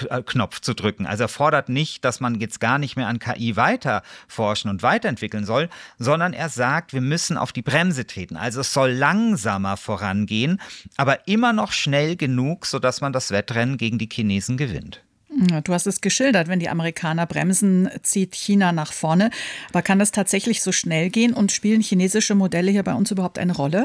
Knopf zu drücken. Also er fordert nicht, dass man jetzt gar nicht mehr an KI weiter forschen und weiterentwickeln soll, sondern er sagt, wir müssen auf die Bremse treten. Also es soll langsamer vorangehen, aber immer noch schnell genug, sodass man das Wettrennen gegen die Chinesen gewinnt. Du hast es geschildert, wenn die Amerikaner bremsen, zieht China nach vorne. Aber kann das tatsächlich so schnell gehen und spielen chinesische Modelle hier bei uns überhaupt eine Rolle?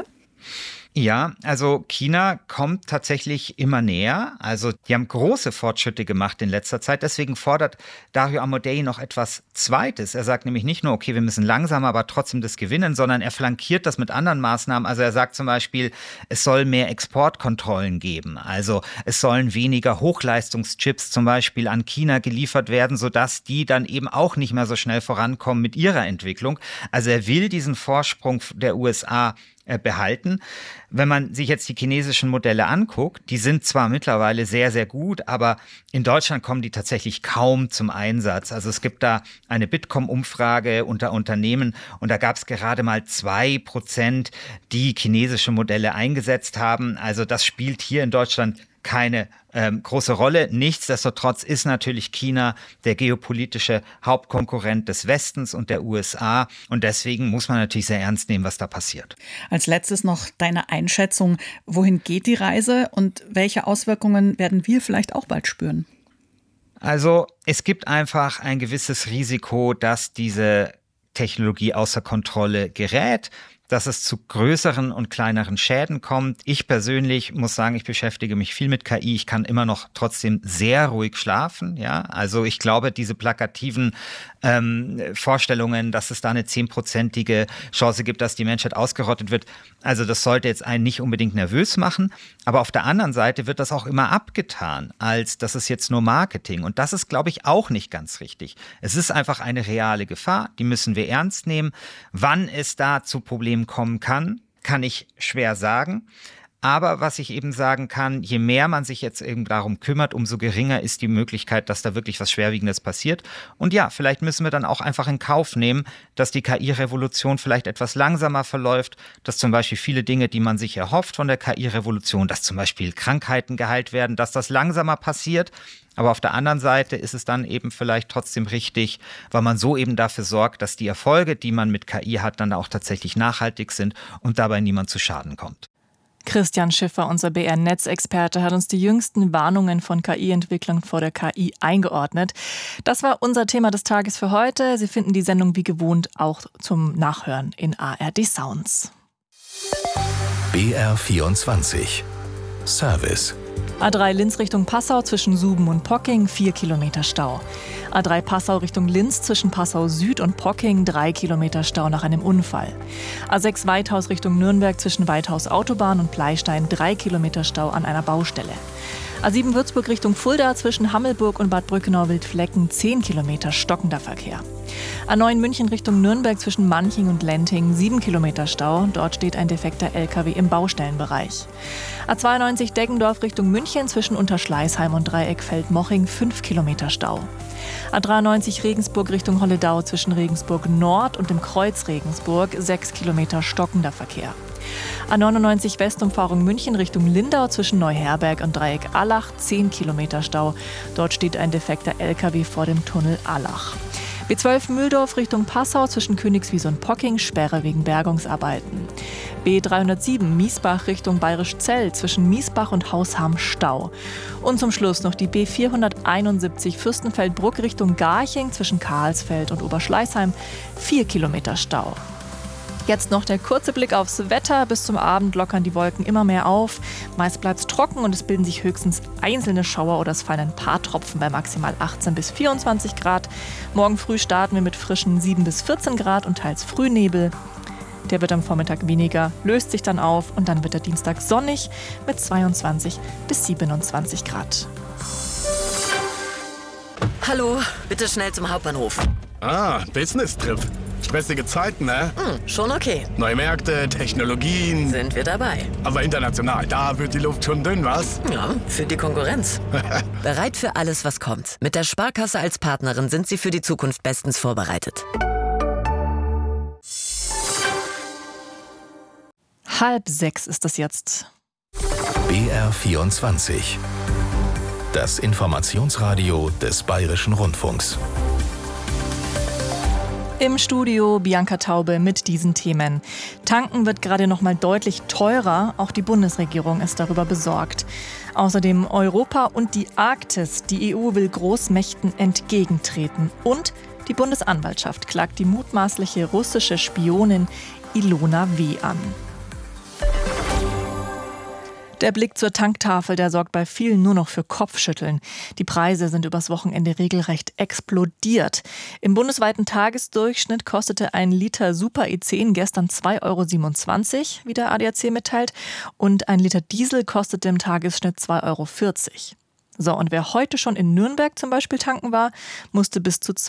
Ja, also China kommt tatsächlich immer näher. Also die haben große Fortschritte gemacht in letzter Zeit. Deswegen fordert Dario Amodei noch etwas Zweites. Er sagt nämlich nicht nur, okay, wir müssen langsamer, aber trotzdem das gewinnen, sondern er flankiert das mit anderen Maßnahmen. Also er sagt zum Beispiel, es soll mehr Exportkontrollen geben. Also es sollen weniger Hochleistungschips zum Beispiel an China geliefert werden, sodass die dann eben auch nicht mehr so schnell vorankommen mit ihrer Entwicklung. Also er will diesen Vorsprung der USA behalten. Wenn man sich jetzt die chinesischen Modelle anguckt, die sind zwar mittlerweile sehr, sehr gut, aber in Deutschland kommen die tatsächlich kaum zum Einsatz. Also es gibt da eine Bitkom-Umfrage unter Unternehmen und da gab es gerade mal 2%, die chinesische Modelle eingesetzt haben. Also das spielt hier in Deutschland keine große Rolle. Nichtsdestotrotz ist natürlich China der geopolitische Hauptkonkurrent des Westens und der USA. Und deswegen muss man natürlich sehr ernst nehmen, was da passiert. Als letztes noch deine Einschätzung. Wohin geht die Reise und welche Auswirkungen werden wir vielleicht auch bald spüren? Also es gibt einfach ein gewisses Risiko, dass diese Technologie außer Kontrolle gerät, dass es zu größeren und kleineren Schäden kommt. Ich persönlich muss sagen, ich beschäftige mich viel mit KI. Ich kann immer noch trotzdem sehr ruhig schlafen. Ja, also ich glaube, diese plakativen Vorstellungen, dass es da eine 10%ige Chance gibt, dass die Menschheit ausgerottet wird, also das sollte jetzt einen nicht unbedingt nervös machen. Aber auf der anderen Seite wird das auch immer abgetan, als das ist jetzt nur Marketing. Und das ist, glaube ich, auch nicht ganz richtig. Es ist einfach eine reale Gefahr, die müssen wir ernst nehmen. Wann es da zu Problemen kommen kann, kann ich schwer sagen. Aber was ich eben sagen kann, je mehr man sich jetzt eben darum kümmert, umso geringer ist die Möglichkeit, dass da wirklich was Schwerwiegendes passiert. Und ja, vielleicht müssen wir dann auch einfach in Kauf nehmen, dass die KI-Revolution vielleicht etwas langsamer verläuft, dass zum Beispiel viele Dinge, die man sich erhofft von der KI-Revolution, dass zum Beispiel Krankheiten geheilt werden, dass das langsamer passiert. Aber auf der anderen Seite ist es dann eben vielleicht trotzdem richtig, weil man so eben dafür sorgt, dass die Erfolge, die man mit KI hat, dann auch tatsächlich nachhaltig sind und dabei niemand zu Schaden kommt. Christian Schiffer, unser BR-Netzexperte, hat uns die jüngsten Warnungen von KI-Entwicklern vor der KI eingeordnet. Das war unser Thema des Tages für heute. Sie finden die Sendung wie gewohnt auch zum Nachhören in ARD Sounds. BR24 Service. A3 Linz Richtung Passau zwischen Suben und Pocking 4 Kilometer Stau. A3 Passau Richtung Linz zwischen Passau Süd und Pocking 3 Kilometer Stau nach einem Unfall. A6 Weithaus Richtung Nürnberg zwischen Weithaus Autobahn und Pleistein 3 Kilometer Stau an einer Baustelle. A7 Würzburg Richtung Fulda zwischen Hammelburg und Bad Brückenau-Wildflecken 10 Kilometer stockender Verkehr. A9 München Richtung Nürnberg zwischen Manching und Lenting 7 Kilometer Stau. Dort steht ein defekter LKW im Baustellenbereich. A92 Deggendorf Richtung München zwischen Unterschleißheim und Dreieck Feldmoching 5 Kilometer Stau. A93 Regensburg Richtung Holledau zwischen Regensburg Nord und dem Kreuz Regensburg 6 Kilometer stockender Verkehr. A99 Westumfahrung München Richtung Lindau zwischen Neuherberg und Dreieck Allach 10 Kilometer Stau. Dort steht ein defekter LKW vor dem Tunnel Allach. B12 Mühldorf Richtung Passau zwischen Königswies und Pocking Sperre wegen Bergungsarbeiten. B307 Miesbach Richtung Bayerischzell zwischen Miesbach und Hausham Stau. Und zum Schluss noch die B471 Fürstenfeldbruck Richtung Garching zwischen Karlsfeld und Oberschleißheim 4 Kilometer Stau. Jetzt noch der kurze Blick aufs Wetter. Bis zum Abend lockern die Wolken immer mehr auf. Meist bleibt es trocken und es bilden sich höchstens einzelne Schauer oder es fallen ein paar Tropfen bei maximal 18 bis 24 Grad. Morgen früh starten wir mit frischen 7 bis 14 Grad und teils Frühnebel. Der wird am Vormittag weniger, löst sich dann auf und dann wird der Dienstag sonnig mit 22 bis 27 Grad. Hallo, bitte schnell zum Hauptbahnhof. Business-Trip. Stressige Zeiten, ne? Schon okay. Neue Märkte, Technologien. Sind wir dabei. Aber international, da wird die Luft schon dünn, was? Ja, für die Konkurrenz. Bereit für alles, was kommt. Mit der Sparkasse als Partnerin sind Sie für die Zukunft bestens vorbereitet. 5:30 ist es jetzt. BR24 Das Informationsradio des Bayerischen Rundfunks. Im Studio Bianca Taube mit diesen Themen. Tanken wird gerade noch mal deutlich teurer. Auch die Bundesregierung ist darüber besorgt. Außerdem Europa und die Arktis. Die EU will Großmächten entgegentreten. Und die Bundesanwaltschaft klagt die mutmaßliche russische Spionin Ilona W. an. Der Blick zur Tanktafel, der sorgt bei vielen nur noch für Kopfschütteln. Die Preise sind übers Wochenende regelrecht explodiert. Im bundesweiten Tagesdurchschnitt kostete ein Liter Super E10 gestern 2,27 €, wie der ADAC mitteilt. Und ein Liter Diesel kostete im Tagesschnitt 2,40 €. So, und wer heute schon in Nürnberg zum Beispiel tanken war, musste bis zu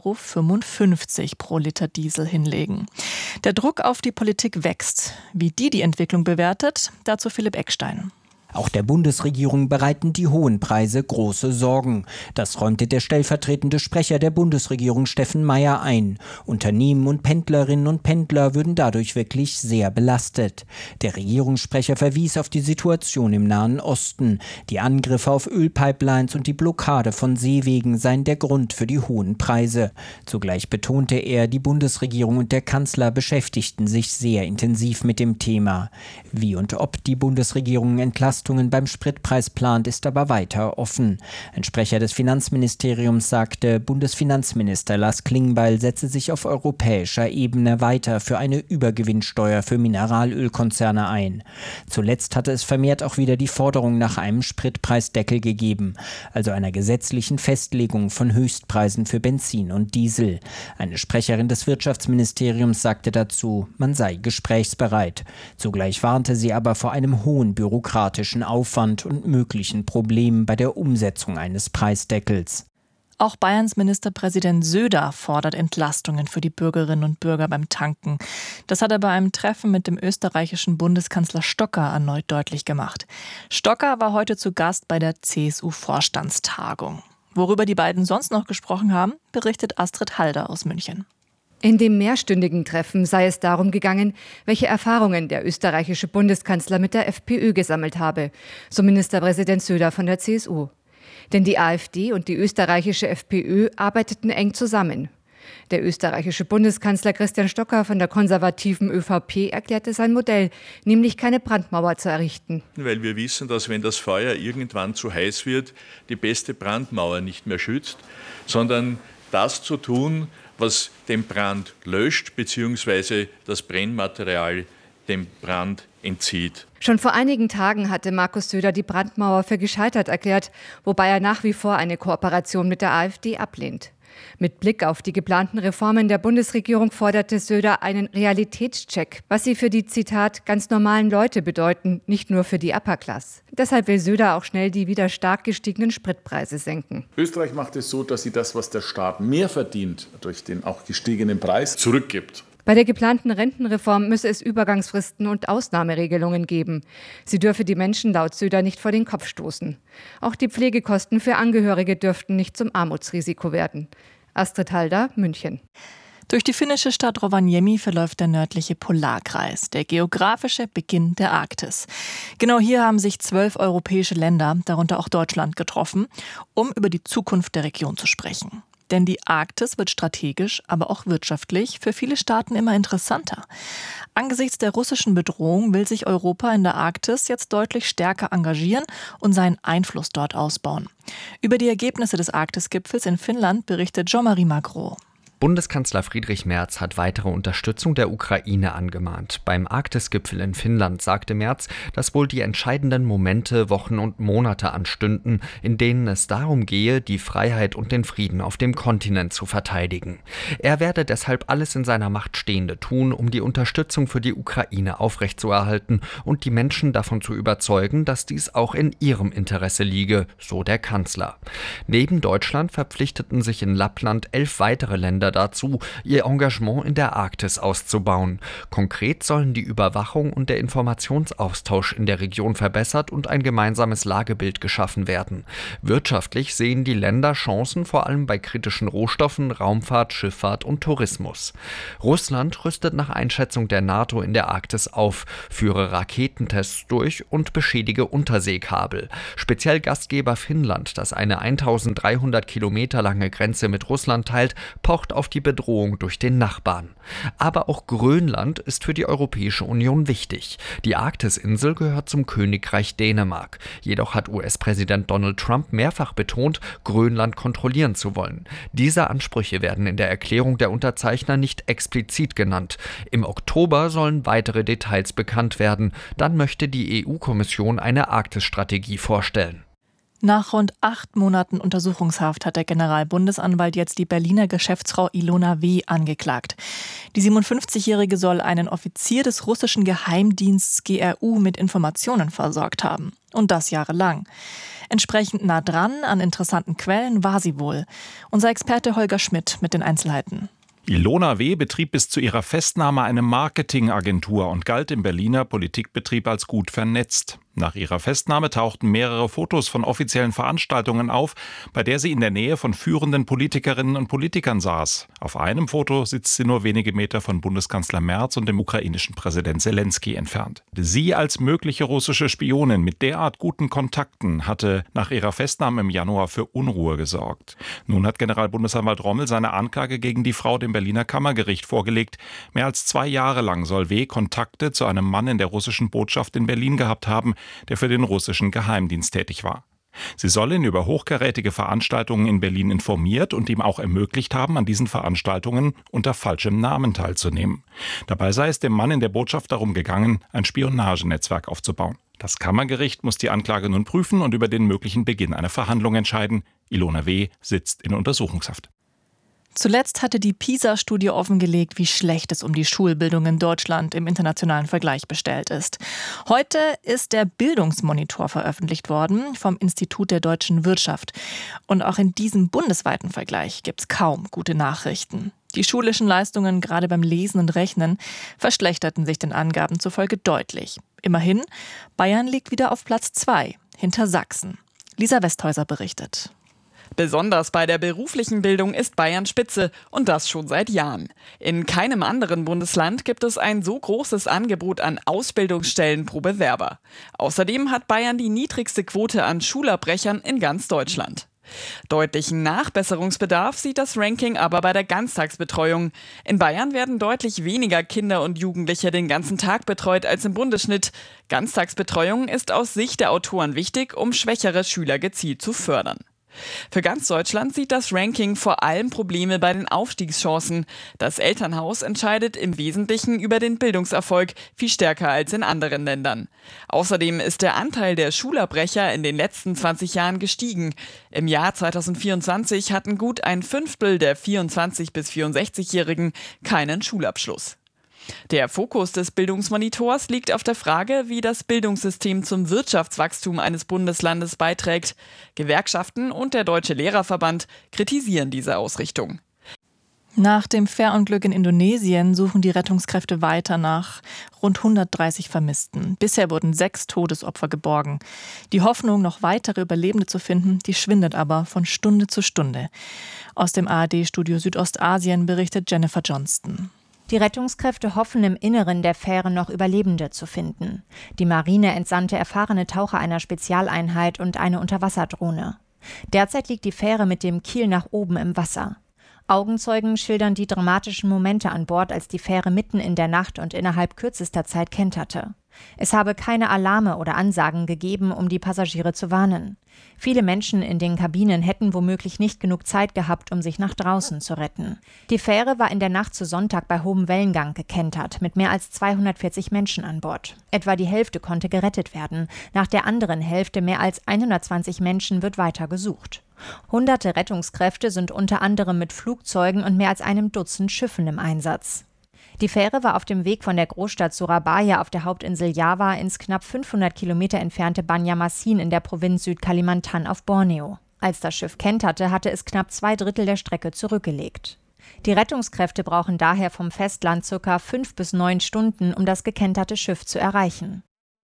2,55 € pro Liter Diesel hinlegen. Der Druck auf die Politik wächst. Wie die Entwicklung bewertet, dazu Philipp Eckstein. Auch der Bundesregierung bereiten die hohen Preise große Sorgen. Das räumte der stellvertretende Sprecher der Bundesregierung Steffen Meier ein. Unternehmen und Pendlerinnen und Pendler würden dadurch wirklich sehr belastet. Der Regierungssprecher verwies auf die Situation im Nahen Osten. Die Angriffe auf Ölpipelines und die Blockade von Seewegen seien der Grund für die hohen Preise. Zugleich betonte er, die Bundesregierung und der Kanzler beschäftigten sich sehr intensiv mit dem Thema. Wie und ob die Bundesregierung Entlastungen beim Spritpreis plant, ist aber weiter offen. Ein Sprecher des Finanzministeriums sagte, Bundesfinanzminister Lars Klingbeil setze sich auf europäischer Ebene weiter für eine Übergewinnsteuer für Mineralölkonzerne ein. Zuletzt hatte es vermehrt auch wieder die Forderung nach einem Spritpreisdeckel gegeben, also einer gesetzlichen Festlegung von Höchstpreisen für Benzin und Diesel. Eine Sprecherin des Wirtschaftsministeriums sagte dazu, man sei gesprächsbereit. Zugleich warnte sie aber vor einem hohen bürokratischen Aufwand und möglichen Problemen bei der Umsetzung eines Preisdeckels. Auch Bayerns Ministerpräsident Söder fordert Entlastungen für die Bürgerinnen und Bürger beim Tanken. Das hat er bei einem Treffen mit dem österreichischen Bundeskanzler Stocker erneut deutlich gemacht. Stocker war heute zu Gast bei der CSU-Vorstandstagung. Worüber die beiden sonst noch gesprochen haben, berichtet Astrid Halder aus München. In dem mehrstündigen Treffen sei es darum gegangen, welche Erfahrungen der österreichische Bundeskanzler mit der FPÖ gesammelt habe, so Ministerpräsident Söder von der CSU. Denn die AfD und die österreichische FPÖ arbeiteten eng zusammen. Der österreichische Bundeskanzler Christian Stocker von der konservativen ÖVP erklärte sein Modell, nämlich keine Brandmauer zu errichten. Weil wir wissen, dass wenn das Feuer irgendwann zu heiß wird, die beste Brandmauer nicht mehr schützt, sondern das zu tun, was den Brand löscht bzw. das Brennmaterial dem Brand entzieht. Schon vor einigen Tagen hatte Markus Söder die Brandmauer für gescheitert erklärt, wobei er nach wie vor eine Kooperation mit der AfD ablehnt. Mit Blick auf die geplanten Reformen der Bundesregierung forderte Söder einen Realitätscheck, was sie für die, Zitat, ganz normalen Leute bedeuten, nicht nur für die Upper Class. Deshalb will Söder auch schnell die wieder stark gestiegenen Spritpreise senken. Österreich macht es so, dass sie das, was der Staat mehr verdient, durch den auch gestiegenen Preis, zurückgibt. Bei der geplanten Rentenreform müsse es Übergangsfristen und Ausnahmeregelungen geben. Sie dürfe die Menschen laut Söder nicht vor den Kopf stoßen. Auch die Pflegekosten für Angehörige dürften nicht zum Armutsrisiko werden. Astrid Halder, München. Durch die finnische Stadt Rovaniemi verläuft der nördliche Polarkreis, der geografische Beginn der Arktis. Genau hier haben sich 12 europäische Länder, darunter auch Deutschland, getroffen, um über die Zukunft der Region zu sprechen. Denn die Arktis wird strategisch, aber auch wirtschaftlich für viele Staaten immer interessanter. Angesichts der russischen Bedrohung will sich Europa in der Arktis jetzt deutlich stärker engagieren und seinen Einfluss dort ausbauen. Über die Ergebnisse des Arktisgipfels in Finnland berichtet Jean-Marie Magro. Bundeskanzler Friedrich Merz hat weitere Unterstützung der Ukraine angemahnt. Beim Arktisgipfel in Finnland sagte Merz, dass wohl die entscheidenden Momente, Wochen und Monate anstünden, in denen es darum gehe, die Freiheit und den Frieden auf dem Kontinent zu verteidigen. Er werde deshalb alles in seiner Macht Stehende tun, um die Unterstützung für die Ukraine aufrechtzuerhalten und die Menschen davon zu überzeugen, dass dies auch in ihrem Interesse liege, so der Kanzler. Neben Deutschland verpflichteten sich in Lappland 11 weitere Länder Länder dazu, ihr Engagement in der Arktis auszubauen. Konkret sollen die Überwachung und der Informationsaustausch in der Region verbessert und ein gemeinsames Lagebild geschaffen werden. Wirtschaftlich sehen die Länder Chancen vor allem bei kritischen Rohstoffen, Raumfahrt, Schifffahrt und Tourismus. Russland rüstet nach Einschätzung der NATO in der Arktis auf, führe Raketentests durch und beschädige Unterseekabel. Speziell Gastgeber Finnland, das eine 1300 Kilometer lange Grenze mit Russland teilt, pocht auf die Bedrohung durch den Nachbarn. Aber auch Grönland ist für die Europäische Union wichtig. Die Arktisinsel gehört zum Königreich Dänemark. Jedoch hat US-Präsident Donald Trump mehrfach betont, Grönland kontrollieren zu wollen. Diese Ansprüche werden in der Erklärung der Unterzeichner nicht explizit genannt. Im Oktober sollen weitere Details bekannt werden. Dann möchte die EU-Kommission eine Arktisstrategie vorstellen. Nach rund 8 Monaten Untersuchungshaft hat der Generalbundesanwalt jetzt die Berliner Geschäftsfrau Ilona W. angeklagt. Die 57-Jährige soll einen Offizier des russischen Geheimdienstes GRU mit Informationen versorgt haben. Und das jahrelang. Entsprechend nah dran an interessanten Quellen war sie wohl. Unser Experte Holger Schmidt mit den Einzelheiten. Ilona W. betrieb bis zu ihrer Festnahme eine Marketingagentur und galt im Berliner Politikbetrieb als gut vernetzt. Nach ihrer Festnahme tauchten mehrere Fotos von offiziellen Veranstaltungen auf, bei der sie in der Nähe von führenden Politikerinnen und Politikern saß. Auf einem Foto sitzt sie nur wenige Meter von Bundeskanzler Merz und dem ukrainischen Präsident Zelensky entfernt. Sie als mögliche russische Spionin mit derart guten Kontakten hatte nach ihrer Festnahme im Januar für Unruhe gesorgt. Nun hat Generalbundesanwalt Rommel seine Anklage gegen die Frau dem Berliner Kammergericht vorgelegt. Mehr als 2 Jahre lang soll W. Kontakte zu einem Mann in der russischen Botschaft in Berlin gehabt haben, der für den russischen Geheimdienst tätig war. Sie soll ihn über hochkarätige Veranstaltungen in Berlin informiert und ihm auch ermöglicht haben, an diesen Veranstaltungen unter falschem Namen teilzunehmen. Dabei sei es dem Mann in der Botschaft darum gegangen, ein Spionagenetzwerk aufzubauen. Das Kammergericht muss die Anklage nun prüfen und über den möglichen Beginn einer Verhandlung entscheiden. Ilona W. sitzt in Untersuchungshaft. Zuletzt hatte die PISA-Studie offengelegt, wie schlecht es um die Schulbildung in Deutschland im internationalen Vergleich bestellt ist. Heute ist der Bildungsmonitor veröffentlicht worden vom Institut der deutschen Wirtschaft. Und auch in diesem bundesweiten Vergleich gibt es kaum gute Nachrichten. Die schulischen Leistungen, gerade beim Lesen und Rechnen, verschlechterten sich den Angaben zufolge deutlich. Immerhin, Bayern liegt wieder auf Platz 2, hinter Sachsen. Lisa Westhäuser berichtet. Besonders bei der beruflichen Bildung ist Bayern Spitze und das schon seit Jahren. In keinem anderen Bundesland gibt es ein so großes Angebot an Ausbildungsstellen pro Bewerber. Außerdem hat Bayern die niedrigste Quote an Schulabbrechern in ganz Deutschland. Deutlichen Nachbesserungsbedarf sieht das Ranking aber bei der Ganztagsbetreuung. In Bayern werden deutlich weniger Kinder und Jugendliche den ganzen Tag betreut als im Bundesschnitt. Ganztagsbetreuung ist aus Sicht der Autoren wichtig, um schwächere Schüler gezielt zu fördern. Für ganz Deutschland sieht das Ranking vor allem Probleme bei den Aufstiegschancen. Das Elternhaus entscheidet im Wesentlichen über den Bildungserfolg viel stärker als in anderen Ländern. Außerdem ist der Anteil der Schulabbrecher in den letzten 20 Jahren gestiegen. Im Jahr 2024 hatten gut 1/5 der 24- bis 64-Jährigen keinen Schulabschluss. Der Fokus des Bildungsmonitors liegt auf der Frage, wie das Bildungssystem zum Wirtschaftswachstum eines Bundeslandes beiträgt. Gewerkschaften und der Deutsche Lehrerverband kritisieren diese Ausrichtung. Nach dem Fährunglück in Indonesien suchen die Rettungskräfte weiter nach rund 130 Vermissten. Bisher wurden 6 Todesopfer geborgen. Die Hoffnung, noch weitere Überlebende zu finden, die schwindet aber von Stunde zu Stunde. Aus dem ARD-Studio Südostasien berichtet Jennifer Johnston. Die Rettungskräfte hoffen, im Inneren der Fähre noch Überlebende zu finden. Die Marine entsandte erfahrene Taucher einer Spezialeinheit und eine Unterwasserdrohne. Derzeit liegt die Fähre mit dem Kiel nach oben im Wasser. Augenzeugen schildern die dramatischen Momente an Bord, als die Fähre mitten in der Nacht und innerhalb kürzester Zeit kenterte. Es habe keine Alarme oder Ansagen gegeben, um die Passagiere zu warnen. Viele Menschen in den Kabinen hätten womöglich nicht genug Zeit gehabt, um sich nach draußen zu retten. Die Fähre war in der Nacht zu Sonntag bei hohem Wellengang gekentert, mit mehr als 240 Menschen an Bord. Etwa die Hälfte konnte gerettet werden. Nach der anderen Hälfte, mehr als 120 Menschen, wird weiter gesucht. Hunderte Rettungskräfte sind unter anderem mit Flugzeugen und mehr als einem Dutzend Schiffen im Einsatz. Die Fähre war auf dem Weg von der Großstadt Surabaya auf der Hauptinsel Java ins knapp 500 Kilometer entfernte Banjarmasin in der Provinz Südkalimantan auf Borneo. Als das Schiff kenterte, hatte es knapp 2/3 der Strecke zurückgelegt. Die Rettungskräfte brauchen daher vom Festland ca. 5 bis 9 Stunden, um das gekenterte Schiff zu erreichen.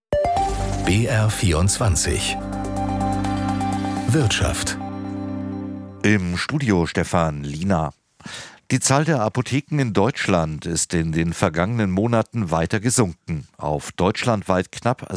BR24 Wirtschaft. Im Studio Stefan Lina. Die Zahl der Apotheken in Deutschland ist in den vergangenen Monaten weiter gesunken, auf deutschlandweit knapp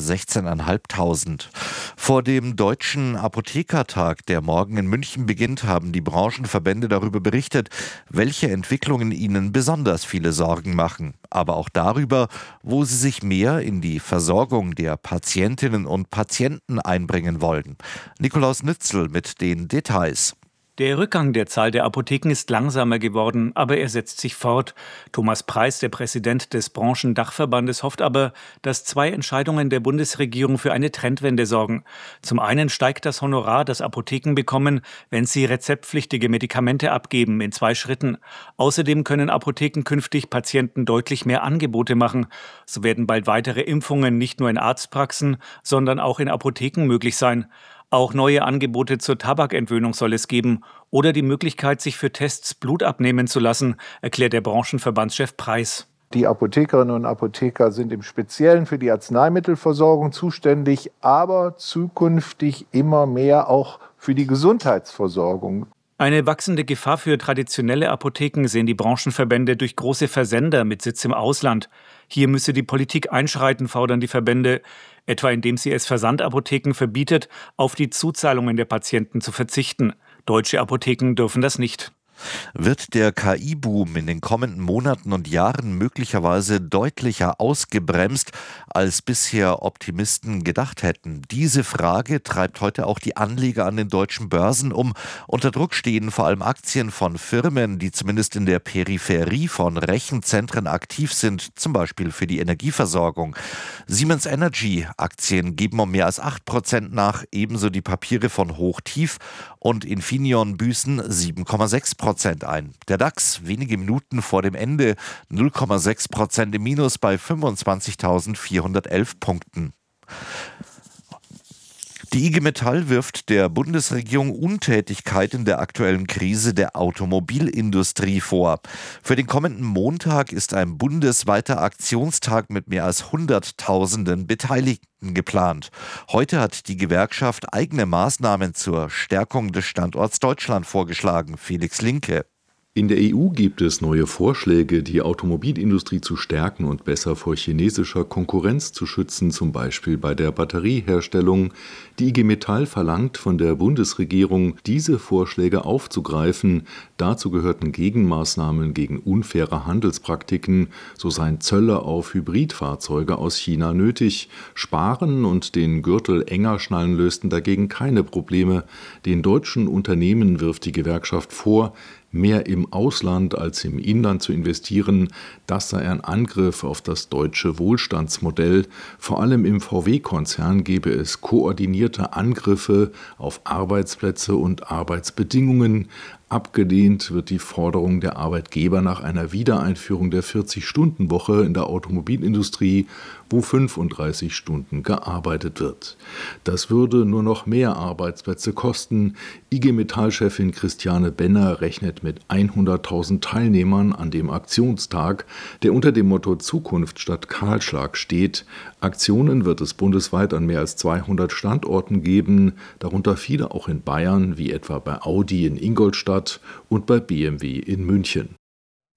16.500. Vor dem Deutschen Apothekertag, der morgen in München beginnt, haben die Branchenverbände darüber berichtet, welche Entwicklungen ihnen besonders viele Sorgen machen, aber auch darüber, wo sie sich mehr in die Versorgung der Patientinnen und Patienten einbringen wollen. Nikolaus Nützel mit den Details. Der Rückgang der Zahl der Apotheken ist langsamer geworden, aber er setzt sich fort. Thomas Preiß, der Präsident des Branchendachverbandes, hofft aber, dass 2 Entscheidungen der Bundesregierung für eine Trendwende sorgen. Zum einen steigt das Honorar, das Apotheken bekommen, wenn sie rezeptpflichtige Medikamente abgeben, in 2 Schritten. Außerdem können Apotheken künftig Patienten deutlich mehr Angebote machen. So werden bald weitere Impfungen nicht nur in Arztpraxen, sondern auch in Apotheken möglich sein. Auch neue Angebote zur Tabakentwöhnung soll es geben oder die Möglichkeit, sich für Tests Blut abnehmen zu lassen, erklärt der Branchenverbandschef Preiß. Die Apothekerinnen und Apotheker sind im Speziellen für die Arzneimittelversorgung zuständig, aber zukünftig immer mehr auch für die Gesundheitsversorgung. Eine wachsende Gefahr für traditionelle Apotheken sehen die Branchenverbände durch große Versender mit Sitz im Ausland. Hier müsse die Politik einschreiten, fordern die Verbände, etwa indem sie es Versandapotheken verbietet, auf die Zuzahlungen der Patienten zu verzichten. Deutsche Apotheken dürfen das nicht. Wird der KI-Boom in den kommenden Monaten und Jahren möglicherweise deutlicher ausgebremst, als bisher Optimisten gedacht hätten? Diese Frage treibt heute auch die Anleger an den deutschen Börsen um. Unter Druck stehen vor allem Aktien von Firmen, die zumindest in der Peripherie von Rechenzentren aktiv sind, zum Beispiel für die Energieversorgung. Siemens Energy Aktien geben um mehr als 8% nach, ebenso die Papiere von Hochtief, und Infineon büßen 7,6% ein. Der DAX wenige Minuten vor dem Ende 0,6% im Minus bei 25.411 Punkten. Die IG Metall wirft der Bundesregierung Untätigkeit in der aktuellen Krise der Automobilindustrie vor. Für den kommenden Montag ist ein bundesweiter Aktionstag mit mehr als 100.000 Beteiligten geplant. Heute hat die Gewerkschaft eigene Maßnahmen zur Stärkung des Standorts Deutschland vorgeschlagen. Felix Linke. In der EU gibt es neue Vorschläge, die Automobilindustrie zu stärken und besser vor chinesischer Konkurrenz zu schützen, zum Beispiel bei der Batterieherstellung. Die IG Metall verlangt von der Bundesregierung, diese Vorschläge aufzugreifen. Dazu gehörten Gegenmaßnahmen gegen unfaire Handelspraktiken. So seien Zölle auf Hybridfahrzeuge aus China nötig. Sparen und den Gürtel enger schnallen lösten dagegen keine Probleme. Den deutschen Unternehmen wirft die Gewerkschaft vor, mehr im Ausland als im Inland zu investieren, das sei ein Angriff auf das deutsche Wohlstandsmodell. Vor allem im VW-Konzern gebe es koordinierte Angriffe auf Arbeitsplätze und Arbeitsbedingungen. Abgelehnt wird die Forderung der Arbeitgeber nach einer Wiedereinführung der 40-Stunden-Woche in der Automobilindustrie, wo 35 Stunden gearbeitet wird. Das würde nur noch mehr Arbeitsplätze kosten. IG Metall-Chefin Christiane Benner rechnet mit 100.000 Teilnehmern an dem Aktionstag, der unter dem Motto Zukunft statt Kahlschlag steht. Aktionen wird es bundesweit an mehr als 200 Standorten geben, darunter viele auch in Bayern, wie etwa bei Audi in Ingolstadt und bei BMW in München.